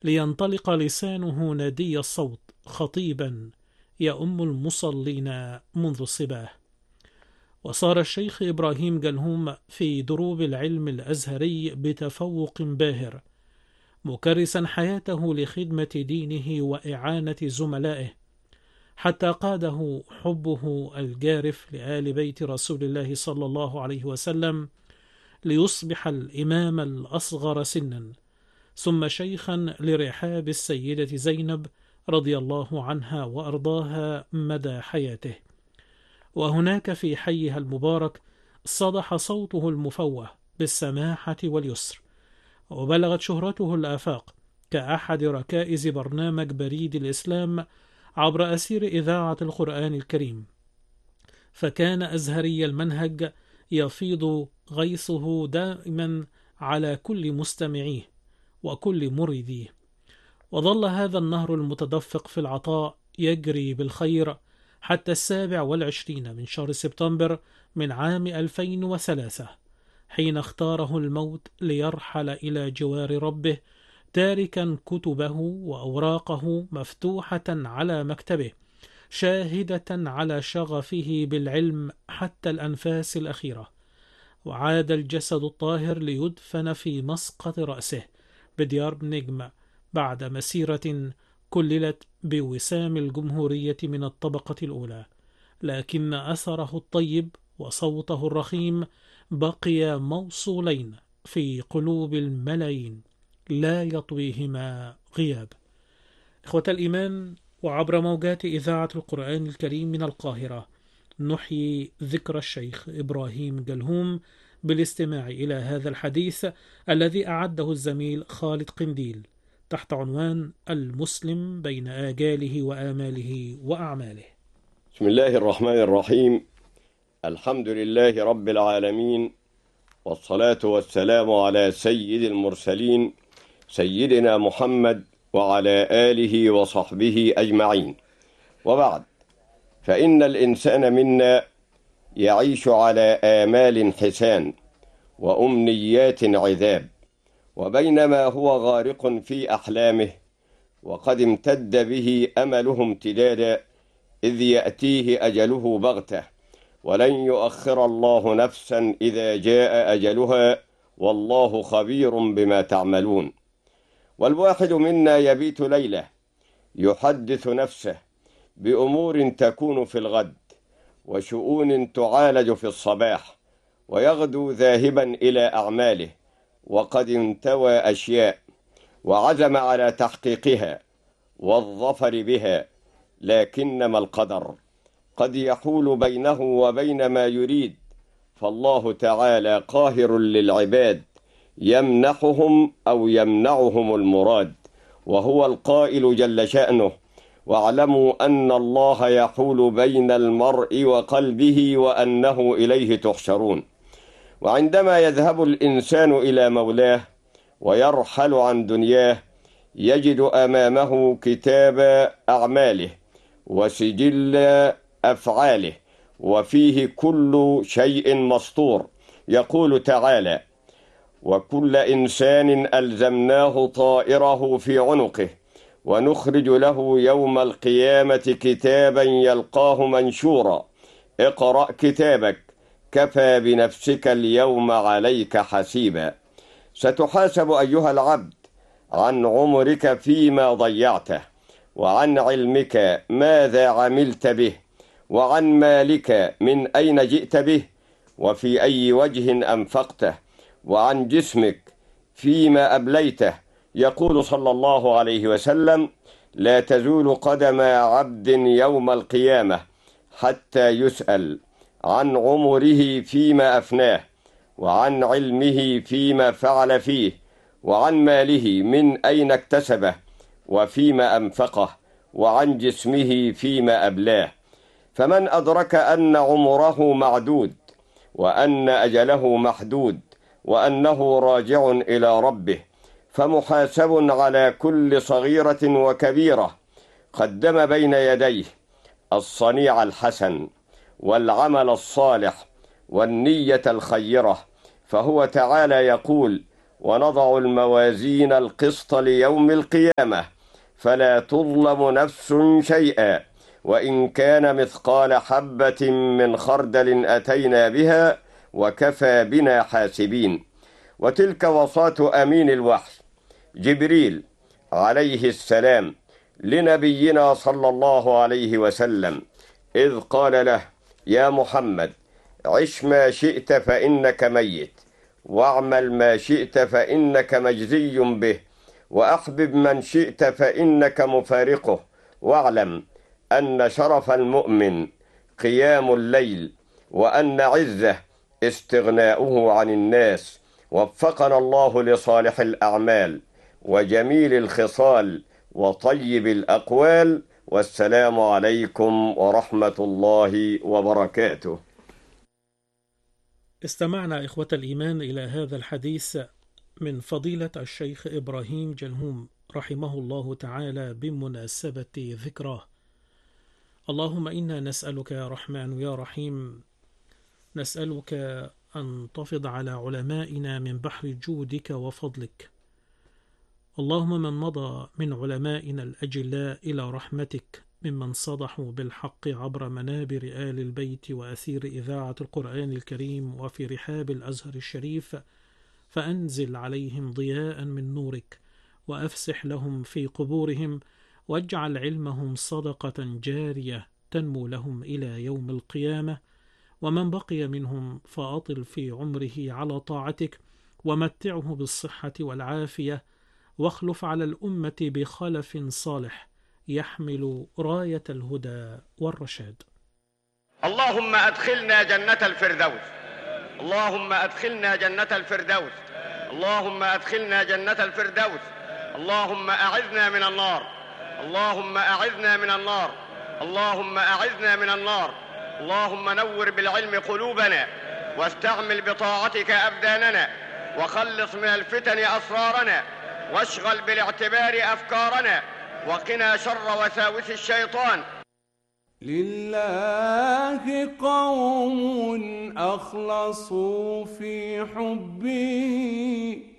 لينطلق لسانه ندي الصوت خطيبا يؤم المصلين منذ الصباح. وصار الشيخ إبراهيم جلهوم في دروب العلم الأزهري بتفوق باهر، مكرسا حياته لخدمة دينه وإعانة زملائه، حتى قاده حبه الجارف لآل بيت رسول الله صلى الله عليه وسلم ليصبح الإمام الأصغر سنا، ثم شيخا لرحاب السيدة زينب رضي الله عنها وأرضاها مدى حياته. وهناك في حيها المبارك صدح صوته المفوه بالسماحة واليسر، وبلغت شهرته الآفاق كأحد ركائز برنامج بريد الإسلام عبر أسير إذاعة القرآن الكريم، فكان أزهري المنهج يفيض غيثه دائما على كل مستمعيه وكل مريديه. وظل هذا النهر المتدفق في العطاء يجري بالخير حتى 27 من شهر سبتمبر من عام 2003، حين اختاره الموت ليرحل إلى جوار ربه، تاركا كتبه وأوراقه مفتوحة على مكتبه، شاهدة على شغفه بالعلم حتى الأنفاس الأخيرة. وعاد الجسد الطاهر ليدفن في مسقط رأسه بديار نجم بعد مسيرة كللت بوسام الجمهورية من الطبقة الأولى، لكن أثره الطيب وصوته الرخيم بقي موصولين في قلوب الملايين لا يطويهما غياب. إخوة الإيمان، وعبر موجات إذاعة القرآن الكريم من القاهرة نحيي ذكرى الشيخ إبراهيم جلهوم بالاستماع إلى هذا الحديث الذي أعده الزميل خالد قنديل تحت عنوان المسلم بين آجاله وآماله وأعماله. بسم الله الرحمن الرحيم. الحمد لله رب العالمين، والصلاة والسلام على سيد المرسلين سيدنا محمد وعلى آله وصحبه أجمعين. وبعد، فإن الإنسان منا يعيش على آمال حسان وأمنيات عذاب، وبينما هو غارق في أحلامه وقد امتد به أمله امتدادا، إذ يأتيه أجله بغتة، ولن يؤخر الله نفسا إذا جاء أجلها، والله خبير بما تعملون. والواحد منا يبيت ليلة يحدث نفسه بأمور تكون في الغد وشؤون تعالج في الصباح، ويغدو ذاهبا إلى أعماله وقد انتوى أشياء وعزم على تحقيقها والظفر بها، لكنما القدر قد يحول بينه وبين ما يريد، فالله تعالى قاهر للعباد يمنحهم أو يمنعهم المراد، وهو القائل جل شأنه: واعلموا أن الله يحول بين المرء وقلبه وأنه إليه تحشرون. وعندما يذهب الإنسان إلى مولاه ويرحل عن دنياه، يجد أمامه كتاب أعماله وسجل أفعاله، وفيه كل شيء مسطور. يقول تعالى: وكل إنسان ألزمناه طائره في عنقه ونخرج له يوم القيامة كتابا يلقاه منشورا اقرأ كتابك كفى بنفسك اليوم عليك حسيبا. ستحاسب أيها العبد عن عمرك فيما ضيعته، وعن علمك ماذا عملت به، وعن مالك من أين جئت به وفي أي وجه أنفقته، وعن جسمك فيما أبليته. يقول صلى الله عليه وسلم: لا تزول قدم عبد يوم القيامة حتى يسأل عن عمره فيما أفناه، وعن علمه فيما فعل فيه، وعن ماله من أين اكتسبه وفيما أنفقه، وعن جسمه فيما أبلاه. فمن أدرك أن عمره معدود، وأن أجله محدود، وأنه راجع إلى ربه، فمحاسب على كل صغيرة وكبيرة، قدم بين يديه الصنيع الحسن والعمل الصالح والنية الخيرة، فهو تعالى يقول: ونضع الموازين القسط ليوم القيامة فلا تظلم نفس شيئا وإن كان مثقال حبة من خردل أتينا بها وكفى بنا حاسبين. وتلك وصاة أمين الوحي جبريل عليه السلام لنبينا صلى الله عليه وسلم، إذ قال له: يا محمد، عش ما شئت فإنك ميت، واعمل ما شئت فإنك مجزي به، وأحبب من شئت فإنك مفارقه، واعلم أن شرف المؤمن قيام الليل، وأن عزه استغناؤه عن الناس. وفقنا الله لصالح الأعمال وجميل الخصال وطيب الأقوال، والسلام عليكم ورحمة الله وبركاته. استمعنا إخوة الإيمان إلى هذا الحديث من فضيلة الشيخ إبراهيم جلهوم رحمه الله تعالى بمناسبة ذكراه. اللهم إنا نسألك يا رحمن يا رحيم، نسألك أن تفض على علمائنا من بحر جودك وفضلك. اللهم من مضى من علمائنا الأجلاء إلى رحمتك ممن صدحوا بالحق عبر منابر آل البيت وأثير إذاعة القرآن الكريم وفي رحاب الأزهر الشريف، فأنزل عليهم ضياء من نورك، وأفسح لهم في قبورهم، واجعل علمهم صدقة جارية تنمو لهم إلى يوم القيامة. ومن بقي منهم فأطل في عمره على طاعتك، ومتعه بالصحة والعافية، واخلف على الأمة بخلف صالح يحمل راية الهدى والرشاد. اللهم أدخلنا جنة الفردوس، اللهم أدخلنا جنة الفردوس، اللهم أدخلنا جنة الفردوس. اللهم أعذنا من النار، اللهم أعذنا من النار، اللهم أعذنا من النار. اللهم نور بالعلم قلوبنا، واستعمل بطاعتك أبداننا، وخلص من الفتن أسرارنا، واشغل بالاعتبار أفكارنا، وقنا شر وساوس الشيطان. لله قوم أخلصوا في حبه